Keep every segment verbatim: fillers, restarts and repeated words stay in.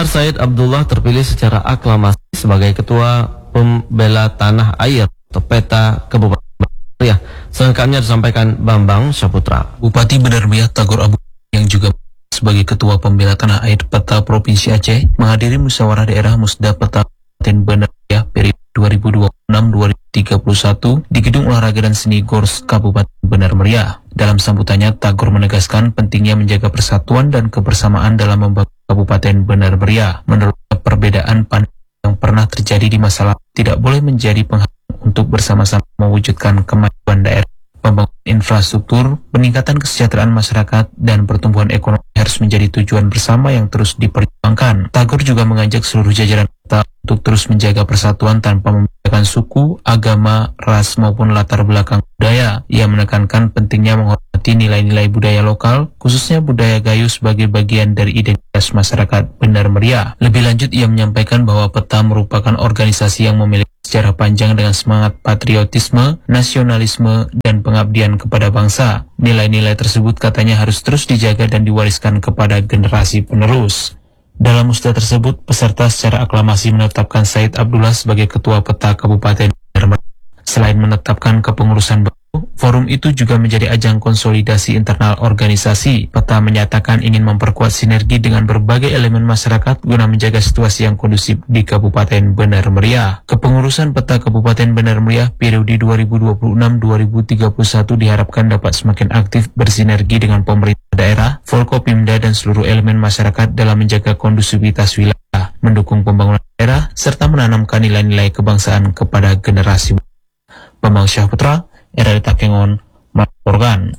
Pendengar, Said Abdullah terpilih secara aklamasi sebagai Ketua Pembela Tanah Air atau Peta Kabupaten Benar Meriah. Selengkapnya disampaikan Bambang Saputra. Bupati Benar Meriah Tagor Abu yang juga sebagai Ketua Pembela Tanah Air Peta Provinsi Aceh menghadiri musyawarah daerah Musda Peta Kabupaten Benar Meriah periode dua ribu dua puluh enam sampai dua ribu tiga puluh satu di Gedung Olahraga dan Seni Gors Kabupaten Benar Meriah. Dalam sambutannya, Tagor menegaskan pentingnya menjaga persatuan dan kebersamaan dalam membangun Kabupaten Benar Meriah. Menurutnya, perbedaan pandang yang pernah terjadi di masa lalu tidak boleh menjadi penghalang untuk bersama-sama mewujudkan kemajuan daerah. Pembangunan infrastruktur, peningkatan kesejahteraan masyarakat, dan pertumbuhan ekonomi harus menjadi tujuan bersama yang terus diperjuangkan. Tagor juga mengajak seluruh jajaran kota untuk terus menjaga persatuan tanpa membedakan suku, agama, ras, maupun latar belakang budaya. Ia menekankan pentingnya menghormati nilai-nilai budaya lokal, khususnya budaya Gayo sebagai bagian dari identitas masyarakat Benar Meriah. Lebih lanjut, ia menyampaikan bahwa Peta merupakan organisasi yang memiliki sejarah panjang dengan semangat patriotisme, nasionalisme, dan pengabdian kepada bangsa. Nilai-nilai tersebut katanya harus terus dijaga dan diwariskan kepada generasi penerus. Dalam musda tersebut, peserta secara aklamasi menetapkan Said Abdullah sebagai Ketua Peta Kabupaten Benar Meriah. Selain menetapkan kepengurusan baru, forum itu juga menjadi ajang konsolidasi internal organisasi. Peta menyatakan ingin memperkuat sinergi dengan berbagai elemen masyarakat guna menjaga situasi yang kondusif di Kabupaten Benar Meriah. Kepengurusan Peta Kabupaten Benar Meriah periode dua ribu dua puluh enam sampai dua ribu tiga puluh satu diharapkan dapat semakin aktif bersinergi dengan pemerintah daerah, Forkopimda, dan seluruh elemen masyarakat dalam menjaga kondusivitas wilayah, mendukung pembangunan daerah, serta menanamkan nilai-nilai kebangsaan kepada generasi. Bambang Saputra, R R I Takengon, melaporkan.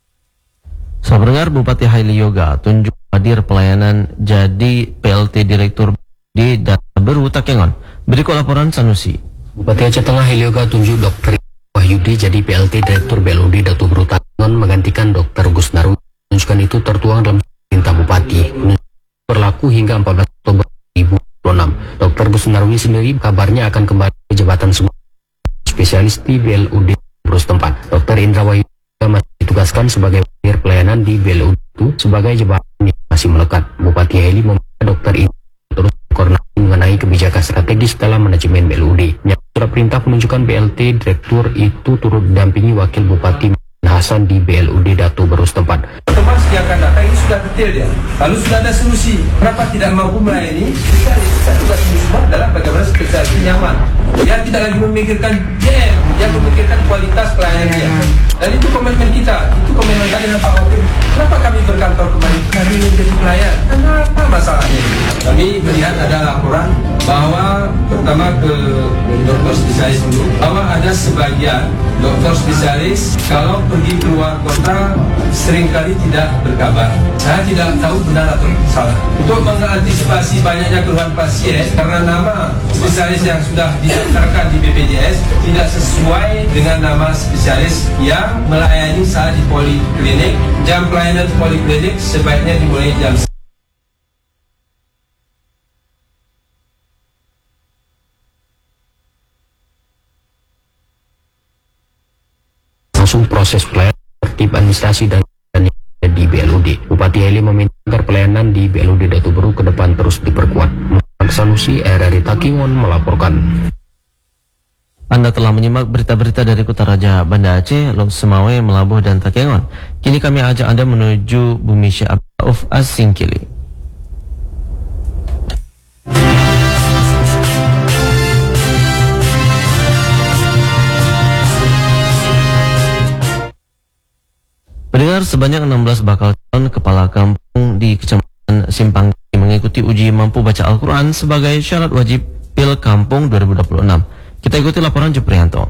Sahabat pendengar, Bupati Haili Yoga tunjuk hadir pelayanan jadi P L T Direktur di Data Beru Takengon. Berikut laporan Sanusi. Bupati Aceh Tengah Haili Yoga tunjuk Dokter Wahyudi jadi P L T Direktur B L U D Datu Beru Takengon menggantikan Dokter Gusnaru. Penunjukan itu tertuang dalam perintah Bupati. Berlaku hingga empat belas Oktober dua ribu dua puluh enam. Dokter Gusnaru sendiri kabarnya akan kembali ke jabatan sebagai spesialis di B L U D Beru setempat. Dokter Indra Wahyu masih ditugaskan sebagai penyir pelayanan di B L U D itu sebagai jabatan yang masih melekat. Bupati Haili meminta Dokter Indra terus berkoordinasi mengenai kebijakan strategis dalam manajemen B L U D. Surat perintah penunjukan B L T Direktur itu turut didampingi Wakil Bupati Hasan di B L U D Datu Beru setempat. Teman sediakan data ini sudah detail ya. Lalu sudah ada solusi. Kenapa tidak mampu melayani? Kita kita tugas semua adalah bagaimana spesialis nyaman. Dia tidak lagi memikirkan jam, dia memikirkan kualitas pelayanannya. Dan itu komitmen kita, itu komitmen kami dengan Pak Wakil. Kenapa kami berkantor kembali? Kami menjadi pelayan. Kenapa masalahnya? Kami melihat ada laporan bahwa pertama ke dokter spesialis dulu, bahwa ada sebagian dokter spesialis kalau pergi keluar kota seringkali tidak berkabar. Saya tidak tahu benar atau salah. Untuk mengantisipasi banyaknya keluhan pasien karena nama spesialis yang sudah didaftarkan di B P J S tidak sesuai dengan nama spesialis yang melayani saat di poliklinik. Jam pelayanan poliklinik sebaiknya dimulai jam langsung proses pelayanan tertib administrasi dan di B L U D. Bupati Haili meminta agar pelayanan di B L U D Datu Beru ke depan terus diperkuat. Muhammad Sanusi, R R I Takengon melaporkan. Anda telah menyimak berita-berita dari Kota Raja Banda Aceh, Lok Semawe, Melabuh, dan Takengon. Kini kami ajak Anda menuju Bumi Syah of Asingkili. Pendengar, sebanyak enam belas bakal calon kepala kampung di Kecamatan Simpang mengikuti uji mampu baca Al-Quran sebagai syarat wajib Pil Kampung dua ribu dua puluh enam. Kita ikuti laporan Juprianto.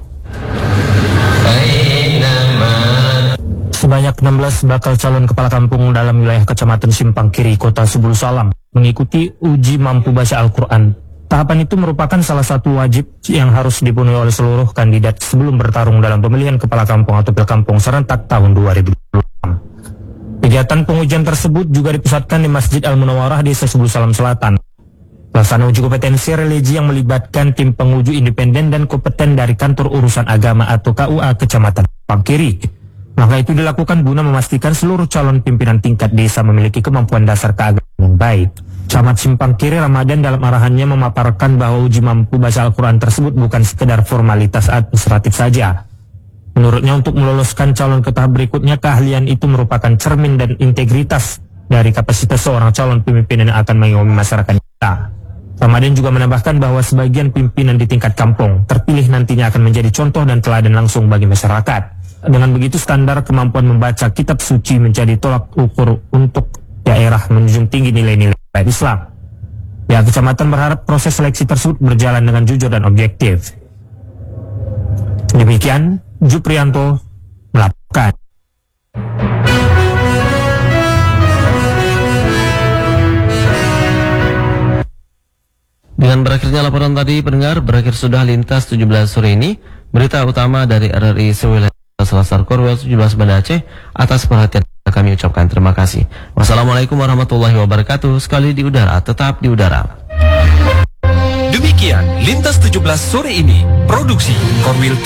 Sebanyak enam belas bakal calon kepala kampung dalam wilayah Kecamatan Simpang Kiri, Kota Subul Salam mengikuti uji mampu baca Al-Quran. Tahapan itu merupakan salah satu wajib yang harus dipenuhi oleh seluruh kandidat sebelum bertarung dalam pemilihan kepala kampung atau Pil Kampung serentak tahun dua ribu dua puluh enam. Kegiatan pengujian tersebut juga dipusatkan di Masjid Al-Munawwarah Desa Subul Salam Selatan. Pelaksanaan uji kompetensi religi yang melibatkan tim penguji independen dan kompeten dari Kantor Urusan Agama atau K U A Kecamatan Simpang Kiri. Langkah itu dilakukan guna memastikan seluruh calon pimpinan tingkat desa memiliki kemampuan dasar keagamaan yang baik. Camat Simpang Kiri Ramadan dalam arahannya memaparkan bahwa uji mampu baca Al-Quran tersebut bukan sekedar formalitas administratif saja. Menurutnya untuk meloloskan calon ke tahap berikutnya, keahlian itu merupakan cermin dan integritas dari kapasitas seorang calon pemimpin yang akan mengayomi masyarakat kita. Ramadan juga menambahkan bahwa sebagian pimpinan di tingkat kampung terpilih nantinya akan menjadi contoh dan teladan langsung bagi masyarakat. Dengan begitu, standar kemampuan membaca kitab suci menjadi tolak ukur untuk daerah menjunjung tinggi nilai-nilai Islam. Pihak kecamatan berharap proses seleksi tersebut berjalan dengan jujur dan objektif. Demikian, Juprianto melaporkan. Dengan berakhirnya laporan tadi, pendengar, berakhir sudah Lintas tujuh belas sore ini. Berita utama dari R R I Sewilayah Selasar Korwil tujuh belas Banda Aceh. Atas perhatian kami ucapkan terima kasih. Wassalamualaikum warahmatullahi wabarakatuh. Sekali di udara, tetap di udara. Demikian Lintas tujuh belas sore ini. Produksi Korwil